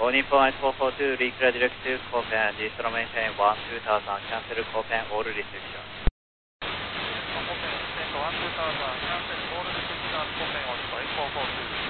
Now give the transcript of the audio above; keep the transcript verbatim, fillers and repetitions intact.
All Nippon Ice four four two, reclear direct to Copen, distro maintain one two thousand, cancel Copen, all restriction. Copen, descend one two thousand, cancel all restriction, Copen All Nippon Ice four four two.